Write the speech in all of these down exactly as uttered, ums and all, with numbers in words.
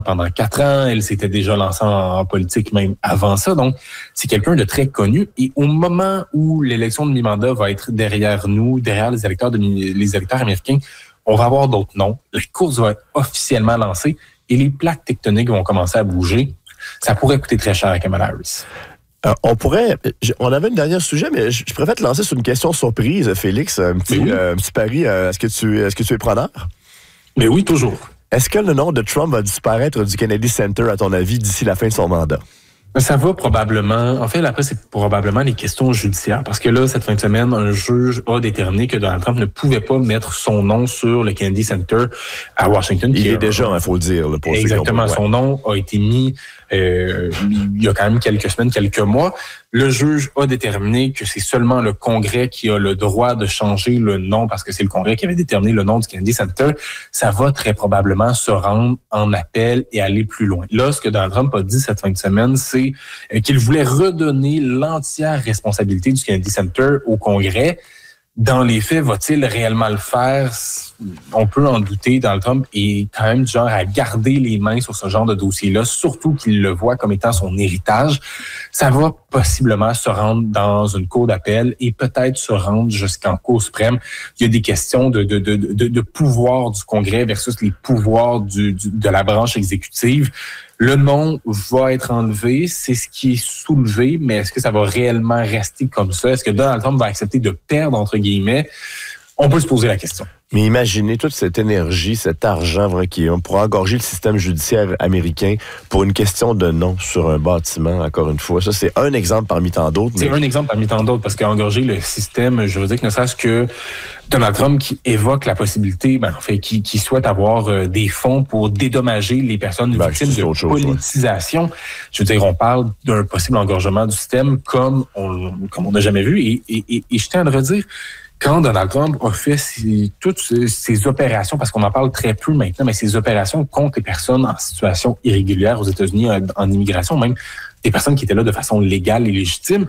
pendant quatre ans. Elle s'était déjà lancée en, en politique même avant ça. Donc, c'est quelqu'un de très connu. Et au moment où l'élection de mi-mandat va être derrière nous, derrière les électeurs, de, les électeurs américains, on va avoir d'autres noms. La course va être officiellement lancée et les plaques tectoniques vont commencer à bouger. Ça pourrait coûter très cher à Kamala Harris. Euh, on pourrait... On avait un dernier sujet, mais je, je préfère te lancer sur une question surprise, Félix. Un petit, oui. euh, un petit pari. Euh, est-ce que tu, est-ce que tu es preneur? Mais oui, toujours. Est-ce que le nom de Trump va disparaître du Kennedy Center, à ton avis, d'ici la fin de son mandat? Ça va probablement... En fait, après, c'est probablement les questions judiciaires. Parce que là, cette fin de semaine, un juge a déterminé que Donald Trump ne pouvait pas mettre son nom sur le Kennedy Center à Washington. Il est a, déjà, il faut le dire. Là, pour exactement. Son nom a été mis euh, il y a quand même quelques semaines, quelques mois. Le juge a déterminé que c'est seulement le Congrès qui a le droit de changer le nom, parce que c'est le Congrès qui avait déterminé le nom du Kennedy Center. Ça va très probablement se rendre en appel et aller plus loin. Là, ce que Donald Trump a dit cette fin de semaine, c'est qu'il voulait redonner l'entière responsabilité du Kennedy Center au Congrès. Dans les faits, va-t-il réellement le faire? On peut en douter. Donald Trump est quand même du genre à garder les mains sur ce genre de dossier-là, surtout qu'il le voit comme étant son héritage. Ça va possiblement se rendre dans une cour d'appel et peut-être se rendre jusqu'en Cour suprême. Il y a des questions de, de, de, de, de pouvoir du Congrès versus les pouvoirs du, du, de la branche exécutive. Le nom va être enlevé, c'est ce qui est soulevé, mais est-ce que ça va réellement rester comme ça? Est-ce que Donald Trump va accepter de perdre, entre guillemets? On peut se poser la question. Mais imaginez toute cette énergie, cet argent vrai, qui est pour engorger le système judiciaire américain pour une question de nom sur un bâtiment, encore une fois. Ça, c'est un exemple parmi tant d'autres. C'est mais... un exemple parmi tant d'autres, parce qu'engorger le système juridique, ne serait-ce que Donald Trump qui évoque la possibilité, ben, en fait, qui, qui souhaite avoir euh, des fonds pour dédommager les personnes ben, victimes de chose, politisation. Ouais. Je veux dire, on parle d'un possible engorgement du système comme on comme on n'a jamais vu. Et, et, et, et je tiens à le redire, quand Donald Trump a fait ses, toutes ces opérations, parce qu'on en parle très peu maintenant, mais ces opérations contre les personnes en situation irrégulière aux États-Unis, en immigration, même des personnes qui étaient là de façon légale et légitime,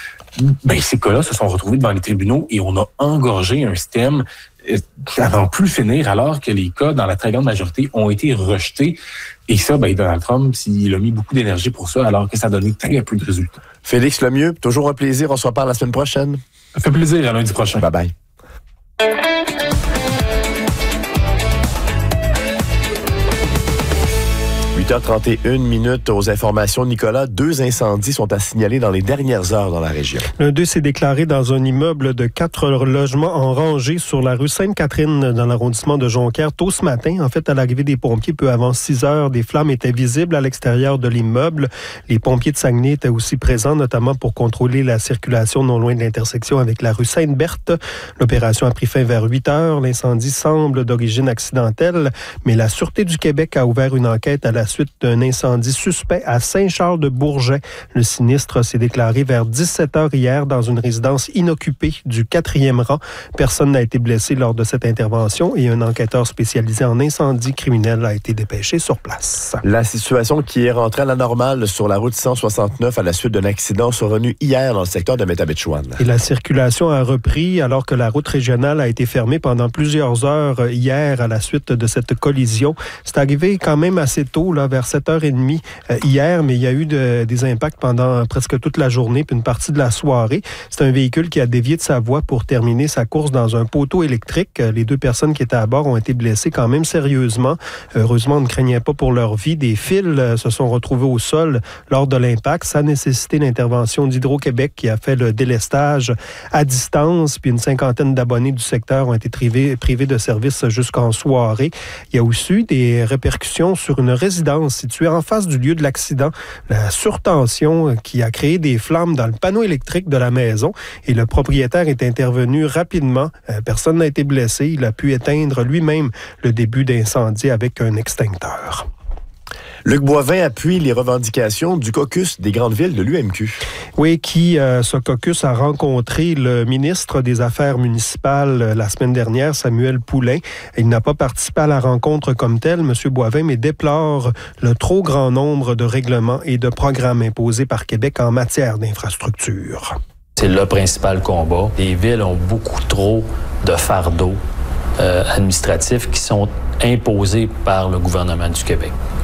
ben ces cas-là se sont retrouvés devant les tribunaux et on a engorgé un système à n'en plus finir, alors que les cas, dans la très grande majorité, ont été rejetés. Et ça, ben Donald Trump, il a mis beaucoup d'énergie pour ça, alors que ça a donné très peu de résultats. Félix Lemieux, toujours un plaisir. On se reparle la semaine prochaine. Ça fait plaisir, à lundi prochain. Bye bye. huit heures trente et une minutes aux informations. Nicolas, deux incendies sont à signaler dans les dernières heures dans la région. L'un d'eux s'est déclaré dans un immeuble de quatre logements en rangée sur la rue Sainte-Catherine dans l'arrondissement de Jonquière tôt ce matin. En fait, à l'arrivée des pompiers, peu avant six heures, des flammes étaient visibles à l'extérieur de l'immeuble. Les pompiers de Saguenay étaient aussi présents, notamment pour contrôler la circulation non loin de l'intersection avec la rue Sainte-Berthe. L'opération a pris fin vers huit heures. L'incendie semble d'origine accidentelle, mais la Sûreté du Québec a ouvert une enquête à la suite d'un incendie suspect à Saint-Charles-de-Bourget. Le sinistre s'est déclaré vers dix-sept heures hier dans une résidence inoccupée du quatrième rang. Personne n'a été blessé lors de cette intervention et un enquêteur spécialisé en incendie criminel a été dépêché sur place. La situation qui est rentrée à la normale sur la route cent soixante-neuf à la suite d'un accident survenu hier dans le secteur de Métabetchouan. Et la circulation a repris alors que la route régionale a été fermée pendant plusieurs heures hier à la suite de cette collision. C'est arrivé quand même assez tôt, là, vers sept heures trente euh, hier, mais il y a eu de, des impacts pendant presque toute la journée puis une partie de la soirée. C'est un véhicule qui a dévié de sa voie pour terminer sa course dans un poteau électrique. Les deux personnes qui étaient à bord ont été blessées quand même sérieusement. Heureusement, on ne craignait pas pour leur vie. Des fils euh, se sont retrouvés au sol lors de l'impact. Ça a nécessité l'intervention d'Hydro-Québec qui a fait le délestage à distance, puis une cinquantaine d'abonnés du secteur ont été privés, privés de services jusqu'en soirée. Il y a aussi eu des répercussions sur une résidence située en face du lieu de l'accident. La surtension qui a créé des flammes dans le panneau électrique de la maison et le propriétaire est intervenu rapidement. Personne n'a été blessé. Il a pu éteindre lui-même le début d'incendie avec un extincteur. Luc Boivin appuie les revendications du caucus des grandes villes de l'U M Q. Oui, qui, euh, ce caucus a rencontré le ministre des Affaires municipales euh, la semaine dernière, Samuel Poulin. Il n'a pas participé à la rencontre comme telle, M. Boivin, mais déplore le trop grand nombre de règlements et de programmes imposés par Québec en matière d'infrastructure. C'est le principal combat. Les villes ont beaucoup trop de fardeaux euh, administratifs qui sont imposés par le gouvernement du Québec.